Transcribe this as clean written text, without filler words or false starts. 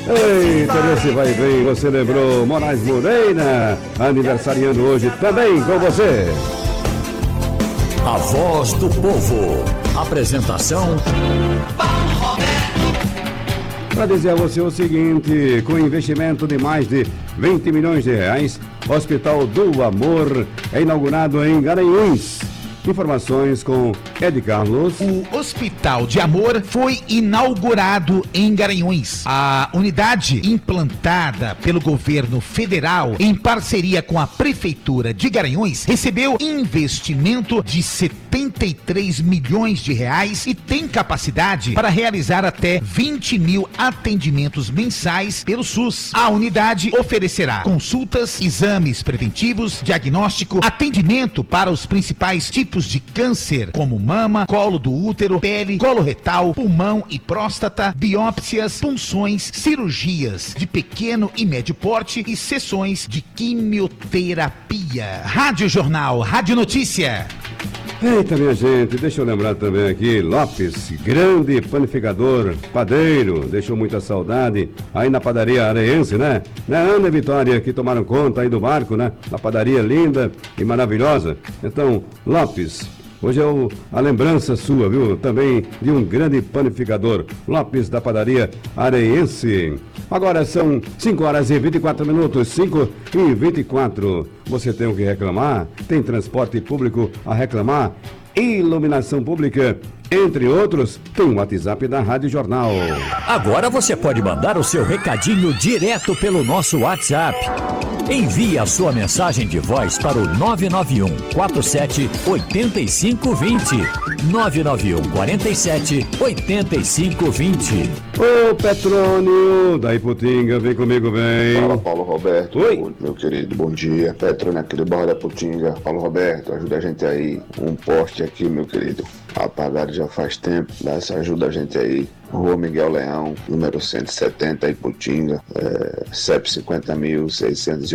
Eita, você vai bem, você lembrou Moraes Moreira, aniversariando hoje também com você. A Voz do Povo. Apresentação Para dizer a você o seguinte, com investimento de mais de 20 milhões de reais, Hospital do Amor é inaugurado em Garanhuns. Informações com Ed Carlos. O Hospital de Amor foi inaugurado em Garanhuns. A unidade implantada pelo governo federal em parceria com a Prefeitura de Garanhuns recebeu investimento de 73 milhões de reais e tem capacidade para realizar até 20 mil atendimentos mensais pelo SUS. A unidade oferecerá consultas, exames preventivos, diagnóstico, atendimento para os principais tipos de câncer, como mama, colo do útero, pele, colo retal, pulmão e próstata, biópsias, punções, cirurgias de pequeno e médio porte e sessões de quimioterapia. Rádio Jornal, Rádio Notícia. Eita, minha gente, deixa eu lembrar também aqui, Lopes, grande panificador, padeiro, deixou muita saudade aí na padaria areense, né? Ana e Vitória, que tomaram conta aí do barco, né? Uma padaria linda e maravilhosa. Então, Lopes, hoje é a lembrança sua, viu? Também de um grande panificador, Lopes da padaria areense. Agora são 5 horas e 24 minutos, 5 e 24. Você tem o que reclamar? Tem transporte público a reclamar? Iluminação pública, entre outros, tem o WhatsApp da Rádio Jornal. Agora você pode mandar o seu recadinho direto pelo nosso WhatsApp. Envie a sua mensagem de voz para o 991 47 8520. 991 47 8520. Ô Petrônio, da Iputinga, vem comigo, vem. Fala, Paulo Roberto. Oi. Meu querido, bom dia. Petrônio aqui do Barra da Iputinga. Paulo Roberto, ajuda a gente aí. Um poste aqui, meu querido. Apagado já faz tempo. Dá essa ajuda a gente aí. Rua Miguel Leão, número 170, Iputinga, CEP 50.680.